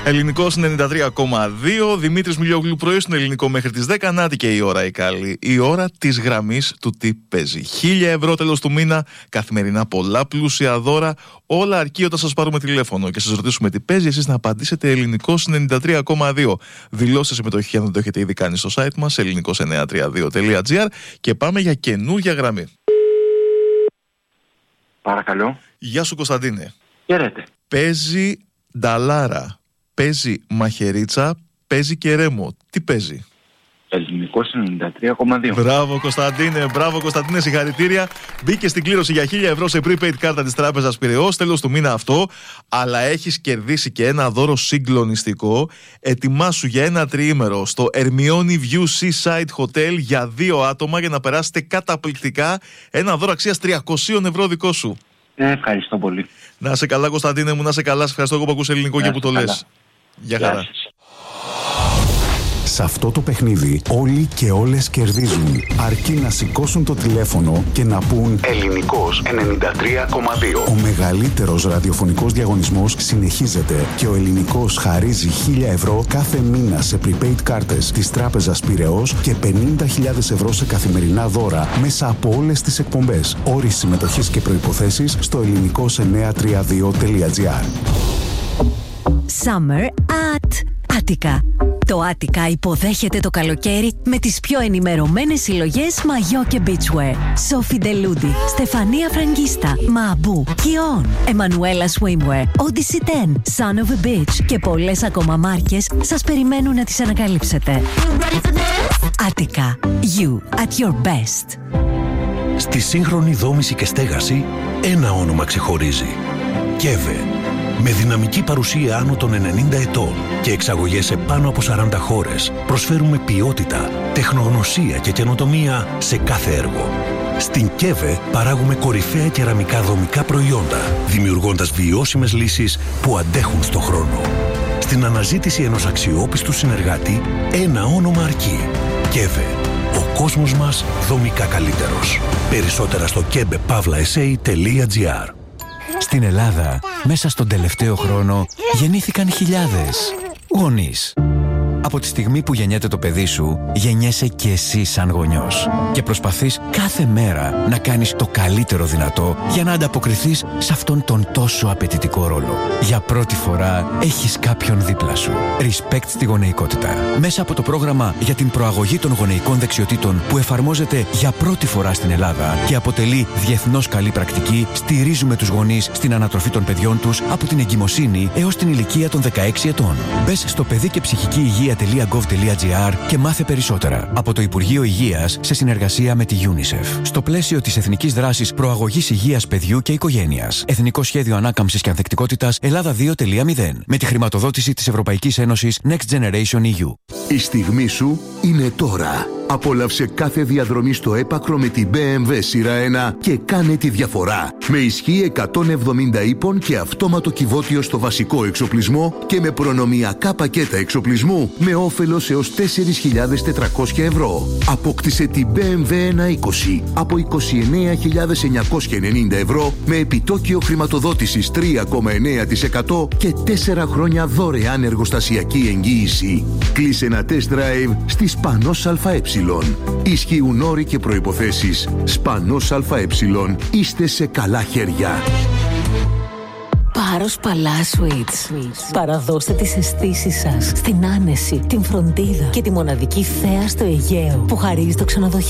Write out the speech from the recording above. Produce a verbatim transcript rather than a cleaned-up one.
Ελληνικός ενενήντα τρία κόμμα δύο. Δημήτρης Μιλιόγλου, πρωί στον Ελληνικό μέχρι τις δέκα. Νάτι και η ώρα η καλή. Η ώρα της γραμμής του τι παίζει. χίλια ευρώ τέλος του μήνα. Καθημερινά πολλά πλούσια δώρα. Όλα αρκεί όταν σας πάρουμε τηλέφωνο και σας ρωτήσουμε τι παίζει. Εσείς να απαντήσετε Ελληνικός ενενήντα τρία κόμμα δύο. Δηλώστε συμμετοχή αν δεν το έχετε ήδη κάνει στο site μας ελληνικός εννιακόσια τριάντα δύο τελεία τζι άρ. Και πάμε για καινούργια γραμμή. Παρακαλώ. Γεια σου Κωνσταντίνε. Χαίρετε. Παίζει νταλάρα, παίζει μαχαιρίτσα, παίζει και ρέμο. Τι παίζει? Ελληνικός ενενήντα τρία κόμμα δύο. Μπράβο Κωνσταντίνε, μπράβο Κωνσταντίνε, συγχαρητήρια. Μπήκε στην κλήρωση για χίλια ευρώ σε prepaid κάρτα της Τράπεζας Πειραιώς, τέλος του μήνα αυτό. Αλλά έχεις κερδίσει και ένα δώρο συγκλονιστικό. Ετοιμάσου για ένα τριήμερο στο Hermione View Seaside Hotel για δύο άτομα για να περάσετε καταπληκτικά. Ένα δώρο αξίας τριακόσια ευρώ δικό σου. Ε, ευχαριστώ πολύ. Να σε καλά Κωνσταντίνε μου, να σε καλά. Σε ευχαριστώ εγώ που ακούς ελληνικό και που το λες. Γεια χαρά. Σε αυτό το παιχνίδι όλοι και όλες κερδίζουν. Αρκεί να σηκώσουν το τηλέφωνο και να πούν Ελληνικός ενενήντα τρία κόμμα δύο. Ο μεγαλύτερος ραδιοφωνικός διαγωνισμός συνεχίζεται και ο Ελληνικός χαρίζει χίλια ευρώ κάθε μήνα σε prepaid κάρτες της Τράπεζας Πειραιώς και πενήντα χιλιάδες ευρώ σε καθημερινά δώρα μέσα από όλες τις εκπομπές. Όροι συμμετοχής και προϋποθέσεις στο ελληνικός εννιακόσια τριάντα δύο τελεία τζι άρ. Summer at Attica. Το Attica υποδέχεται το καλοκαίρι με τις πιο ενημερωμένες συλλογές μαγιό και beachwear. Sophie Deludi, Στεφανία Φραγκίστα, Μαμπού, Kion, Emanuela Swimwear, Odyssey δέκα, Son of a Beach και πολλές ακόμα μάρκες σας περιμένουν να τις ανακαλύψετε. Attica. You at your best. Στη σύγχρονη δόμηση και στέγαση, ένα όνομα ξεχωρίζει. Κέβε. Με δυναμική παρουσία άνω των ενενήντα ετών και εξαγωγές σε πάνω από σαράντα χώρες, προσφέρουμε ποιότητα, τεχνογνωσία και καινοτομία σε κάθε έργο. Στην Κέβε παράγουμε κορυφαία κεραμικά δομικά προϊόντα, δημιουργώντας βιώσιμες λύσεις που αντέχουν στο χρόνο. Στην αναζήτηση ενός αξιόπιστου συνεργάτη, ένα όνομα αρκεί. Κέβε. Ο κόσμος μας δομικά καλύτερος. Περισσότερα στο κέβε παύλα ες έι τελεία τζι άρ. Στην Ελλάδα, μέσα στον τελευταίο χρόνο, γεννήθηκαν χιλιάδες γονείς. Από τη στιγμή που γεννιέται το παιδί σου, γεννιέσαι και εσύ σαν γονιός. Και προσπαθείς κάθε μέρα να κάνεις το καλύτερο δυνατό για να ανταποκριθείς σε αυτόν τον τόσο απαιτητικό ρόλο. Για πρώτη φορά έχεις κάποιον δίπλα σου. Respect στη γονεϊκότητα. Μέσα από το πρόγραμμα για την προαγωγή των γονεϊκών δεξιοτήτων που εφαρμόζεται για πρώτη φορά στην Ελλάδα και αποτελεί διεθνώς καλή πρακτική, στηρίζουμε τους γονείς στην ανατροφή των παιδιών τους από την εγκυμοσύνη έως την ηλικία των δεκαέξι ετών. Μπες στο παιδί και ψυχική υγεία τελεία γκοβ τελεία τζι άρ και μάθε περισσότερα. Από το Υπουργείο Υγείας σε συνεργασία με τη UNICEF. Στο πλαίσιο της Εθνικής Δράσης Προαγωγής Υγείας Παιδιού και Οικογένειας. Εθνικό Σχέδιο Ανάκαμψης και Ανθεκτικότητας Ελλάδα δύο τελεία μηδέν. Με τη χρηματοδότηση της Ευρωπαϊκής Ένωσης Next Generation ι γιου. Η στιγμή σου είναι τώρα. Απόλαυσε κάθε διαδρομή στο έπακρο με την μπι εμ ντάμπλιου σειρά ένα και κάνε τη διαφορά. Με ισχύ εκατόν εβδομήντα ύπων και αυτόματο κυβότιο στο βασικό εξοπλισμό και με προνομιακά πακέτα εξοπλισμού με όφελος έως τέσσερις χιλιάδες τετρακόσια ευρώ. Απόκτησε την μπι εμ ντάμπλιου εκατόν είκοσι από είκοσι εννέα χιλιάδες εννιακόσια ενενήντα ευρώ με επιτόκιο χρηματοδότησης τρία κόμμα εννέα τοις εκατό και τέσσερα χρόνια δωρεάν εργοστασιακή εγγύηση. Κλείσε ένα test drive στη Σπανός ΑΕ. Ισχύουν όροι και προϋποθέσεις. Σπανός ΑΕ. Είστε σε καλά χέρια. Πάρος Παλά Sweets. Παραδώστε τις αισθήσεις σας στην άνεση, την φροντίδα και τη μοναδική θέα στο Αιγαίο που χαρίζει το ξενοδοχείο.